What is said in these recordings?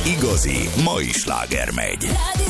igazi mai sláger megy.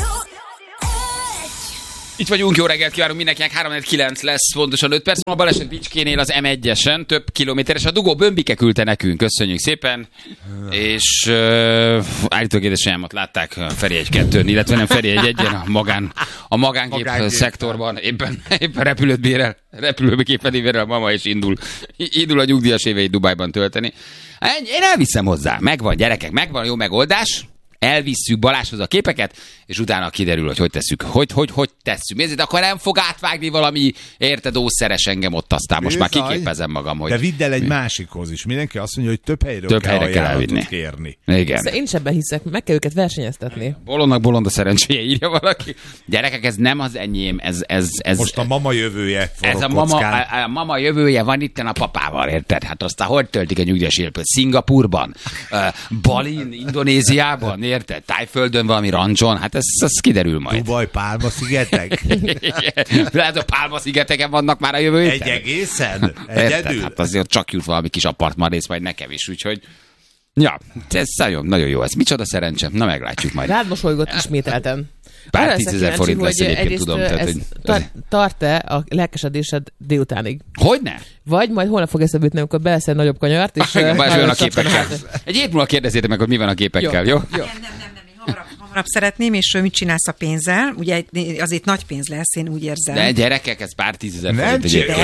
Itt vagyunk, jó reggelt kívánunk mindenkinek, 3-9 lesz, pontosan 5 perc. A baleset Bicskénél az M1-esen, több kilométeres. A dugó Bömbike küldte nekünk, köszönjük szépen. És állítólag édesanyámat látták Feri 1-2-n, illetve nem Feri 1-1-en, a magángép szektorban éppen repülőgépen ével a mama, és indul a nyugdíjas éveit Dubájban tölteni. Én elviszem hozzá, megvan gyerekek, megvan jó megoldás. Elvisszük Balázshoz a képeket, és utána kiderül, hogy tesszük. Hogy tesszük. Nézzük, akkor nem fog átvágni valami, érted, ószeres engem ott, aztán most már kiképezem magam. Hogy... De vidd el egy másikhoz is. Mindenki azt mondja, hogy több helyre kell elvinni. Kérni. Igen. Én is ebben hiszek, meg kell őket versenyeztetni. Bolondnak bolond a szerencséje, írja valaki. Gyerekek, ez nem az enyém, ez most a mama jövője. Ez a mama jövője van itten a papával, érted? Hát aztán hogy töltik a nyugdíjas életet? Szingapurban, Balin, Indonéziában, érted? Tájföldön valami rancson, hát ez kiderül majd. Dubaj, Pálma-szigetek? Lehet, a Pálma-szigeteken vannak már a jövő héten? Egy egészen? Egyedül? Hát azért csak jut valami kis apartmanrész, majd nekem is, úgyhogy... Ja, ez nagyon jó, ez micsoda szerencse. Na, meglátjuk majd. Rád mosolygott ismételten. Pár 10 000 forint lesz egyébként, tudom. Tart-e a lelkesedésed délutánig? Hogyne? Vagy majd holnap fog eszedbe jutni, amikor beleszel nagyobb kanyart, és... a képekkel. Egy hét múlva kérdezzétek meg, hogy mi van a képekkel, jó? Nem. Hamarabb szeretném, és mit csinálsz a pénzzel? Ugye azért nagy pénz lesz, én úgy érzem. De gyerekek, ez pár 10 000 forint egyébként.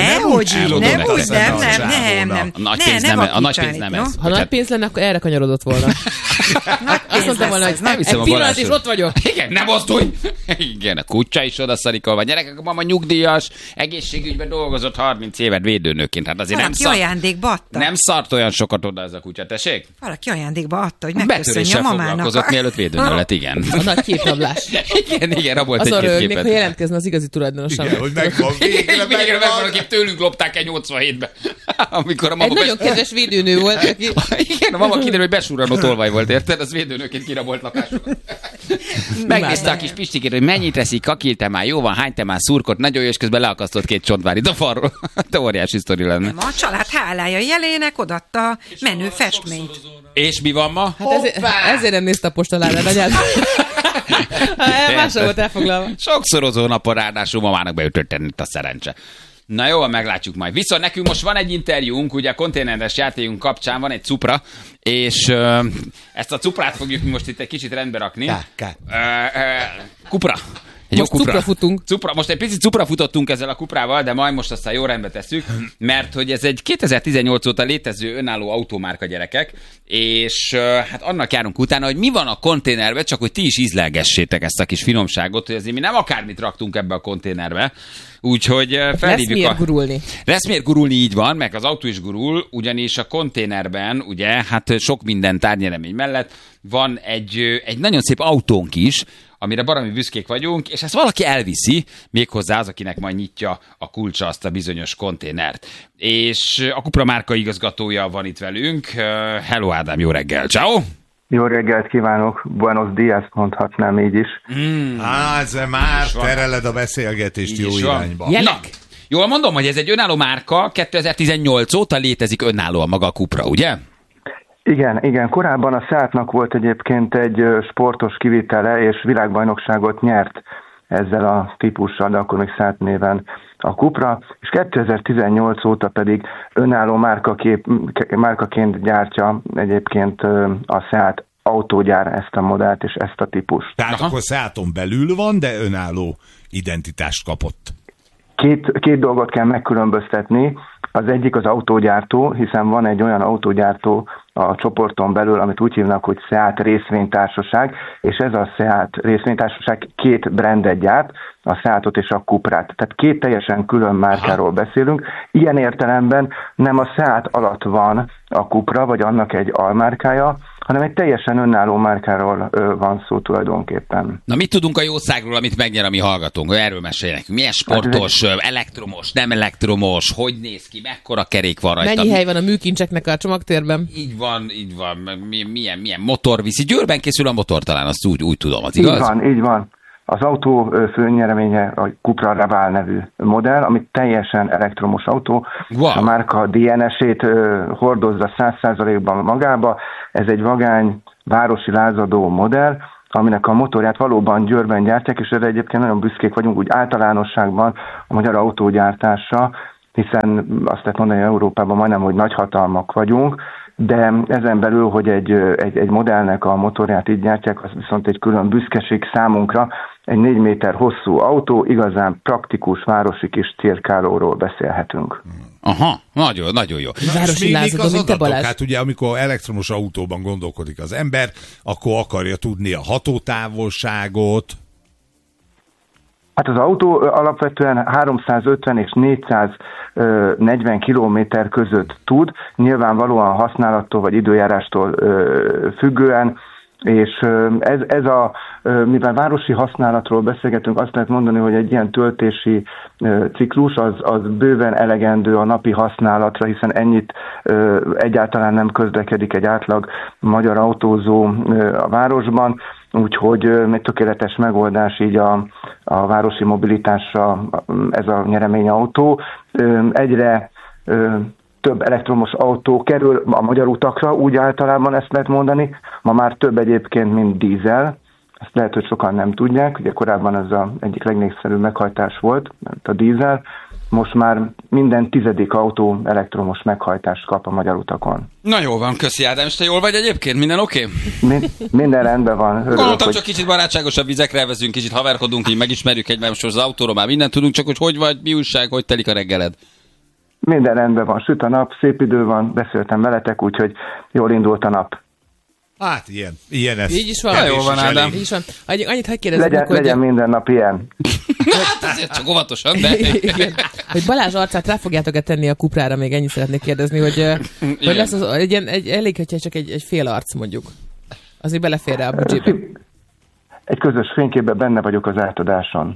Nem. A nagy pénz nem ez. Ha nagy pénz lenne, akkor erre kanyarodott volna. Azt mondtam volna, hogy egy pillanat, és ott vagyok. Igen, nem osztulj! Igen, a kutya is odaszarikolva. Gyerekek, a mama nyugdíjas, egészségügyben dolgozott 30 évet védőnőként. Hát azért nem szart olyan sokat oda ez a kutya, tessék? Valaki ajándékba adta, hogy megköszönje a mamának. Foglalkozott, mielőtt védőnő lett, igen. A nagy képrablás. Igen, rabolt egy képet. Azon rögnék, ha jelentkezne az igazi tulajdonosan. Igen, hogy megvan, végre megvan, akik tőlünk lopták el 87-ben. Amikor a mama egy nagyon kedves védőnő volt, aki... Igen, a mama kiderül, hogy besurranó tolvaj volt, érted? Az védőnőként kirabolt lakásokat. Megnézte a kis Pistikét, hogy mennyit eszik, kakil te már, jó van, hány te már szurkot, nagyon jó, és közben leakasztott 2 csontvárit a falról. Te óriási sztori lenne. Nem, a család hálája jelének odaadta menő festményt. És mi van ma? Hát ezért nem nézte a postaládát, anyád. Másra volt elfoglalva. Sokszorozó napon ráadásul mamának beütötten itt a szerencse. Na jó, meglátjuk majd. Viszont nekünk most van egy interjúnk, ugye a konténeres játékunk kapcsán van egy cupra, és ezt a cuprát fogjuk mi most itt egy kicsit rendbe rakni. Kupra. Most cupra futunk. Most egy picit cupra futottunk ezzel a kuprával, de majd most aztán jó rendbe tesszük, mert hogy ez egy 2018 óta létező önálló automárka, gyerekek, és hát annak járunk utána, hogy mi van a konténerbe, csak hogy ti is ízlelgessétek ezt a kis finomságot, hogy azért mi nem akármit raktunk ebbe a konténerbe. Úgyhogy felhívjuk Lesz miért gurulni, így van, meg az autó is gurul, ugyanis a konténerben, ugye, hát sok minden tárgynyeremény mellett van egy nagyon szép autónk is, amire baromi büszkék vagyunk, és ezt valaki elviszi, méghozzá az, akinek majd nyitja a kulcsa azt a bizonyos konténert. És a Cupra márka igazgatója van itt velünk. Hello Ádám, jó reggel, ciao. Jó reggelt kívánok, buenos días, mondhatnám így is. Ez már tereled a beszélgetést jó irányba. Jól mondom, hogy ez egy önálló márka, 2018 óta létezik önállóan maga a Cupra, ugye? Igen. Korábban a Seatnak volt egyébként egy sportos kivitele, és világbajnokságot nyert ezzel a típussal, de akkor még Seat néven a Cupra, és 2018 óta pedig önálló márkaként gyártja egyébként a Seat autógyár ezt a modellt és ezt a típust. Tehát akkor Seaton belül van, de önálló identitást kapott. Két dolgot kell megkülönböztetni. Az egyik az autógyártó, hiszen van egy olyan autógyártó a csoporton belül, amit úgy hívnak, hogy Seat részvénytársaság, és ez a Seat részvénytársaság 2 brandet gyárt, a Seatot és a Cuprát. Tehát 2 teljesen külön márkáról beszélünk. Ilyen értelemben nem a Seat alatt van a Cupra, vagy annak egy almárkája, hanem egy teljesen önálló márkáról van szó tulajdonképpen. Na mit tudunk a jószágról, amit megnyer a mi hallgatónk? Erről mesélj nekünk. Milyen sportos, elektromos, nem elektromos, hogy néz ki, mekkora kerék van rajta? Mennyi hely van a műkincseknek a csomagtérben? Így van. Milyen motor viszi? Győrben készül a motor, talán azt úgy tudom, az igaz? Így van. Az autó főnyereménye a Cupra Raval nevű modell, ami teljesen elektromos autó. Wow. A márka DNS-ét hordozza 100%-ban magába. Ez egy vagány, városi lázadó modell, aminek a motorját valóban Győrben gyártják, és erre egyébként nagyon büszkék vagyunk úgy általánosságban a magyar autógyártásra, hiszen azt lehet mondani, hogy Európában majdnem, hogy nagyhatalmak vagyunk, de ezen belül, hogy egy modellnek a motorját így gyártják, az viszont egy külön büszkeség számunkra. Egy 4 méter hosszú autó, igazán praktikus városi kis cirkálóról beszélhetünk. Aha, nagyon, nagyon jó. Városi lázadó, mint te, Balázs. Hát ugye, amikor elektromos autóban gondolkodik az ember, akkor akarja tudni a hatótávolságot. Hát az autó alapvetően 350 és 440 kilométer között tud, nyilvánvalóan használattól vagy időjárástól függően, és mivel városi használatról beszélgetünk, azt lehet mondani, hogy egy ilyen töltési ciklus az bőven elegendő a napi használatra, hiszen ennyit egyáltalán nem közlekedik egy átlag magyar autózó a városban, úgyhogy egy tökéletes megoldás így a városi mobilitásra ez a nyereményautó. Egyre több elektromos autó kerül a magyar utakra, úgy általában ezt lehet mondani. Ma már több egyébként, mint dízel. Ezt lehet, hogy sokan nem tudják. Ugye korábban ez az egyik legnépszerűbb meghajtás volt, a dízel. Most már minden 10. autó elektromos meghajtást kap a magyar utakon. Na jó van, köszi Ádám, és te jól vagy egyébként? Minden oké? Minden rendben van. Gondoltam, csak kicsit barátságosabb vizekre elvezünk, kicsit haverkodunk, így megismerjük egymást, most az autóról már mindent tudunk, csak hogy vagy, mi újság, hogy telik a reggeled? Minden rendben van, süt a nap, szép idő van, beszéltem veletek, úgyhogy jól indult a nap. Hát ilyen ez. Így is van. Ja, jól van, Ádám. Így is van. Annyit hadd kérdezzük, hogy... Legyen minden nap ilyen. Hát azért csak óvatosan, de... Igen. Hogy Balázs arcát rá fogjátok-e tenni a kuprára, még ennyit szeretnék kérdezni, hogy lesz az, elég, hogyha csak egy fél arc mondjuk. Azért belefér rá a büdzsébe. Egy közös fényképben benne vagyok az átadáson.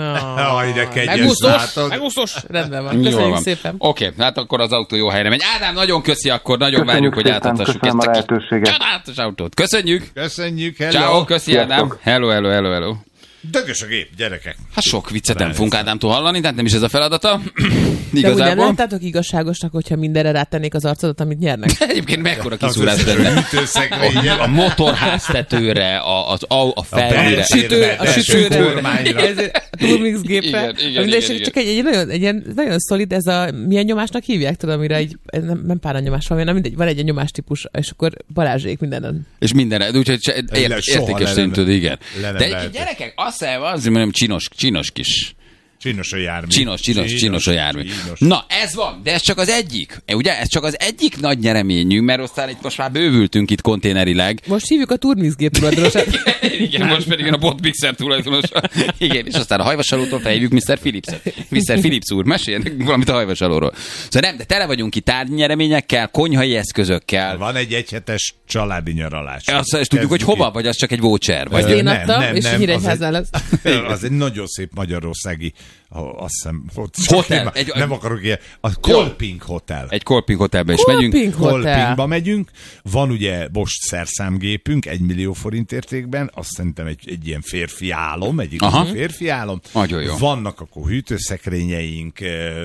Megusztos. Rendben van. Köszönjük szépen. Oké, hát akkor az autó jó helyre megy. Ádám, nagyon köszi, akkor nagyon várjuk, hogy átadhassuk ezt a csodálatos autót. Köszönjük. Hello. Ciao, köszi Ádám. Hello. Dögös a gép, gyerekek. Hát sok viccet nem fogunk Ádámtól hallani, tehát nem is ez a feladata. De úgy nem láttátok igazságosnak, hogyha mindenre rátennék az arcodat, amit nyernek? Egyébként mekkora kiszúrás lenne. A motorháztetőre, a felhőre. A sütőre. A Turmix gépre. Igen. Csak egy nagyon szolid, ez a milyen nyomásnak hívják, tudom, amire egy, nem páranyomás van, hanem mindegy, van egy nyomástípus, és akkor Balázsék mindenen. És mindenre, úgyhogy értékes szintű, igen. De gyerekek, azt mondom, csinos kis. Csinos a jármű. Csinos a jármű. Na, ez van, de ez csak az egyik. Ugye, ez csak az egyik nagy nyereményünk, mert aztán itt most már bővültünk itt konténerileg. Most hívjuk a Turmix gép tulajdonosát. Igen, most pedig a Botmixer tulajdonosa. Igen, és aztán a hajvasalótól felhívjuk Mr. Philipset. Mr. Philips úr, meséljenek valamit a hajvasalóról. Szóval nem, de tele vagyunk itt tárgynyereményekkel, konyhai eszközökkel. Van egy egyhetes családi nyaralás. Azt tudjuk, hogy hova, vagy az csak egy voucher? Vagy én adtam, és Nyíregyházán lesz. Az egy nagyon szép magyarországi, azt hiszem, hotel. Nem akarok ilyen. A Kolping Hotel. Egy Kolping Hotelbe is megyünk. Kolpingba megyünk. Van ugye most szerszámgépünk 1 millió forint értékben. Azt szerintem egy ilyen férfi álom, egy igazi férfi álom. Nagyon jó. Vannak akkor hűtőszekrényeink,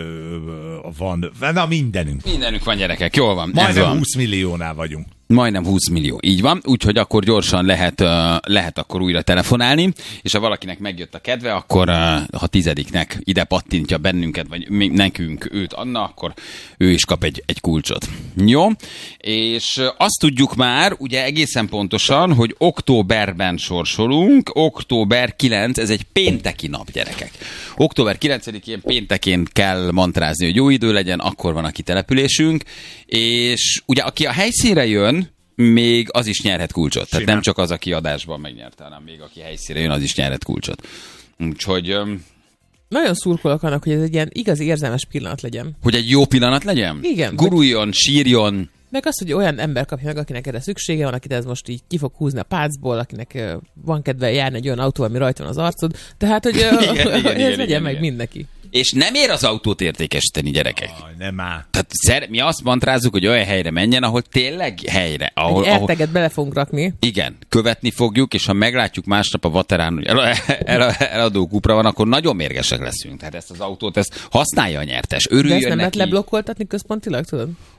van, na mindenünk. Mindenünk van, gyerekek, jól van. Majdnem 20 milliónál vagyunk. Majdnem 20 millió, így van, úgyhogy akkor gyorsan lehet akkor újra telefonálni, és ha valakinek megjött a kedve, akkor ha 10-nek ide pattintja bennünket, vagy nekünk őt Anna, akkor ő is kap egy kulcsot. Jó? És azt tudjuk már, ugye egészen pontosan, hogy októberben sorsolunk, október 9, ez egy pénteki nap, gyerekek. Október 9-én péntekén kell mantrázni, hogy jó idő legyen, akkor van a kitelepülésünk, és ugye aki a helyszínre jön, még az is nyerhet kulcsot. Tehát nem csak az, aki adásban megnyerte, hanem még aki helyszínre jön, az is nyerhet kulcsot. Úgyhogy... Nagyon szurkolok annak, hogy ez egy ilyen igazi érzelmes pillanat legyen. Hogy egy jó pillanat legyen? Igen. Guruljon, sírjon. Meg az, hogy olyan ember kapja meg, akinek erre szüksége van, akit ez most így ki fog húzni a pácból, akinek van kedve járni egy olyan autó, ami rajta van az arcod. Tehát, hogy ez legyen meg mindenki. És nem ér az autót értékesíteni, gyerekek. Nem áll. Tehát mi azt mantrázzuk, hogy olyan helyre menjen, ahol tényleg helyre. Ahol erteget bele fogunk rakni. Igen, követni fogjuk, és ha meglátjuk másnap a Vaterán, hogy eladó Cupra van, akkor nagyon mérgesek leszünk. Tehát ezt az autót, ezt használja a nyertes. Örüljön de ezt nem neki. lehet leblokkoltatni központilag, tudod?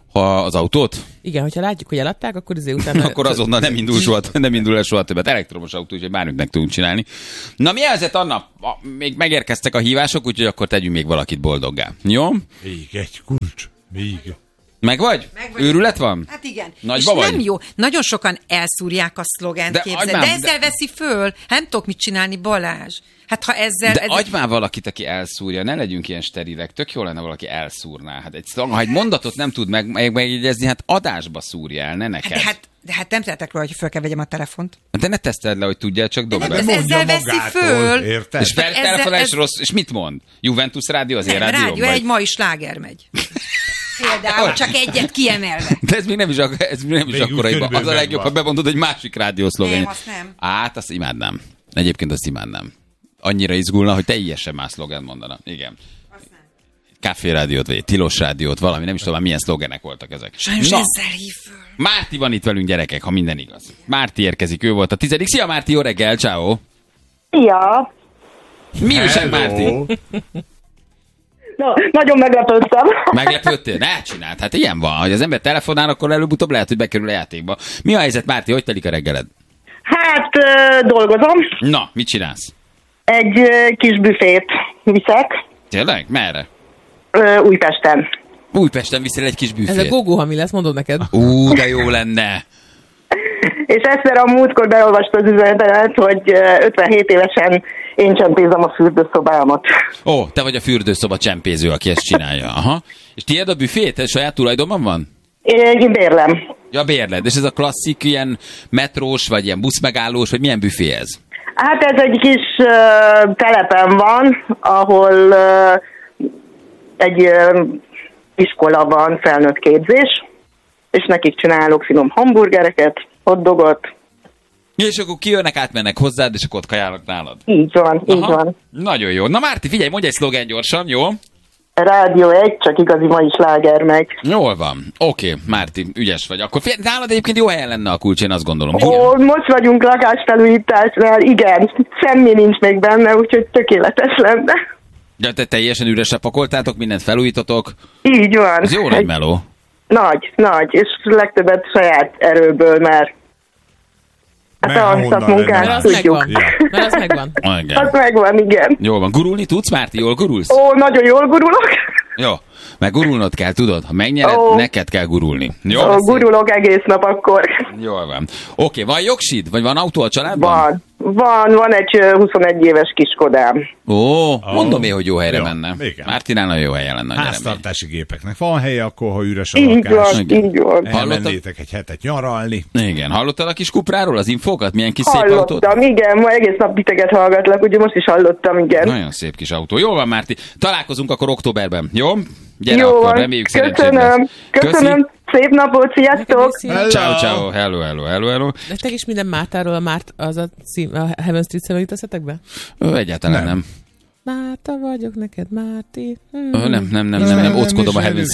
Ha az autót? Igen, hogyha látjuk, hogy eladták, akkor utána... Akkor azonnal nem indul el soha többet. Elektromos autó, úgyhogy bármit meg tudunk csinálni. Na mi helyzet, Anna? Még megérkeztek a hívások, úgyhogy akkor tegyünk még valakit boldoggá. Jó? Még egy kulcs. Még. Meg vagy? Őrület van? Hát igen. Nagyba és vagy? nem jó. Nagyon sokan elszúrják a szlogent, De képzel. agymám, De ezzel veszi föl. Nem tudok mit csinálni, Balázs. Hát ha ezzel... De adj már valakit, aki elszúrja, ne legyünk ilyen sterilek. Tök jó lenne, valaki elszúrná. Hát ha egy mondatot nem tud megjegyezni, hát adásba szúrja el, ne neked. De hát nem tehetek róla, hogy föl kell vegyem a telefont. De ne teszted le, hogy tudjál, csak dobd be. Ezzel veszi föl. Érted? És feltelefon és rossz, és mit mond? Juventus rádió az én Nem, rádióm? rádió, egy mai sláger megy. Például csak egyet kiemelve. De ez még nem is akkora hiba. Az a legjobb, ha bemondod egy másik rádiószlogen. Nem, azt nem. Azt imádnám. Egyébként azt imádnám. Annyira izgulna, hogy teljesen más szlogen mondana. Igen. Café rádiót, vagy Tilos rádiót, valami, nem is tudom, milyen szlogenek voltak ezek. Sajnos ezzel hív föl. Márti van itt velünk, gyerekek, ha minden igaz. Márti érkezik, ő volt a 10. Szia Márti, jó reggel, ciao. Ja. Mi újság, Márti? No, nagyon meglepődtem. Meglepődtél? Ne csináld, hát ilyen van. Ha az ember telefonál, akkor előbb-utóbb lehet, hogy bekerül a játékba. Mi a helyzet, Márti, hogy telik a reggeled? Hát, dolgozom. Na, mit csinálsz? Egy kis büfét viszek. Tényleg? Merre? Újpesten. Újpesten viszel egy kis büfét. Ez a gogó, ami lesz, mondod neked. De jó lenne. És egyszer a múltkor beolvasta az üzenetemet, hogy 57 évesen én csempézem a fürdőszobámat. Ó, te vagy a fürdőszoba csempéző, aki ezt csinálja. Aha. És tiéd a büfét? Ez saját tulajdonban van? Én bérlem. Ja, bérled. És ez a klasszik ilyen metrós, vagy ilyen buszmegállós, vagy milyen büfé ez? Hát ez egy kis telepen van, ahol egy iskola van, felnőtt képzés, és nekik csinálok finom hamburgereket, hotdogot. És akkor kijönnek, átmennek hozzád, és akkor ott kajálnak nálad. Így van, így van. Nagyon jó. Na Márti, figyelj, mondj egy szlogen gyorsan, jó? Rádió 1, csak igazi mai sláger meg. Jól van. Oké, Márti, ügyes vagy. Akkor figyelj, nálad egyébként jó helyen lenne a kulcs, én azt gondolom. Most vagyunk lakásfelújításnál, igen, semmi nincs még benne, úgyhogy tökéletes lenne. De te teljesen üresre pakoltátok, mindent felújítotok. Így van. Ez jó nagy meló. Nagy, és legtöbbet saját erőből, mert a munkát tudjuk. Mert az megvan. Az megvan, igen. Jól van. Gurulni tudsz, Márti? Jól gurulsz? Nagyon jól gurulok. Jó. Meg gurulnod kell, tudod? Ha megnyered, neked kell gurulni. Jó? Gurulok egész nap akkor. Jól van. Oké, van jogsid? Vagy van autó a családban? Van egy 21 éves kiskodám. Mondom én, hogy jó helyre menne. Mártinál nagyon jó helye lenne. Háztartási gépeknek van helye, akkor ha üres a lakás. Így van. Elmennétek egy hetet nyaralni. Igen. Hallottál a kis kupráról, az infókat? Milyen kis szép autót? Hallottam, igen. Ma egész nap titeket hallgatlak, ugye most is hallottam, igen. Nagyon szép kis autó. Jól van, Márti. Találkozunk akkor októberben, jó? Gyere jó akkor, van. reméljük Köszönöm. Szép napot, sziasztok! Ciao. Hello. Nektek is minden Mártáról az a cím, a Heaven Street 7 teszek be? Egyáltalán nem. Márta vagyok neked, Márti. Nem. Óckodom a Heaven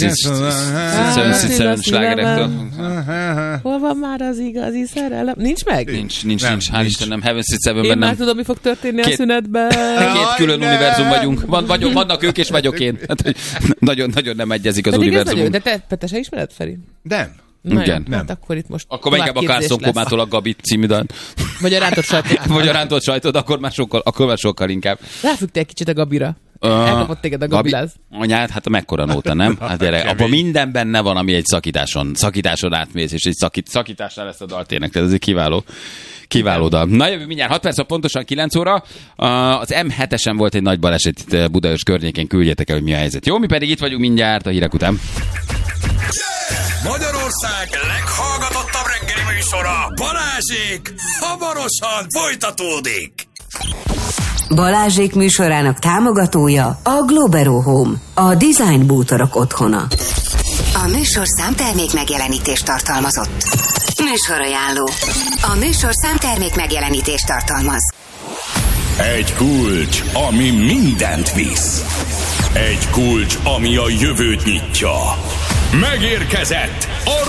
Street slágerektől. Hol van már az igazi szerelem? Nincs meg? Nincs. Hál' Istennem, Heaven Street 7-ben én nem. már tudom, mi fog történni a szünetben. Két külön univerzum vagyunk. Vannak ők, és vagyok én. Nagyon nem egyezik az univerzumunk. De te Petese ismered, Feri? Nem. Igen. Hát akkor itt most akkor inkább a Carson Komától a Gabi című dal. Vagy a rántott sajtot. Vagy a rántott sajtot, akkor már sokkal inkább. Ráfügtél egy kicsit a Gabira. Elkapott téged a Gabiláz. Anyád, hát a mekkora nóta, nem? Hát gyere, abban minden benne van, ami egy szakításon átmész, és egy szakításnál lesz a dal tényleg. Tehát ez egy kiváló dal. Na jövő mindjárt 6 perc, pontosan 9 óra. Az M7-esen volt egy nagy baleset itt Budaörs környékén, küldjétek el, hogy mi a helyzet. Jó, mi pedig itt vagyunk mindjárt a hírek után. Magyarország leghallgatottabb reggeli műsora, Balázsék, hamarosan folytatódik. Balázsék műsorának támogatója a Globero Home, a design bútorok otthona. A műsor számtermék megjelenítést tartalmazott. Műsorajánló. A műsor számtermék megjelenítést tartalmaz. Egy kulcs, ami mindent visz. Egy kulcs, ami a jövőt nyitja. Megérkezett a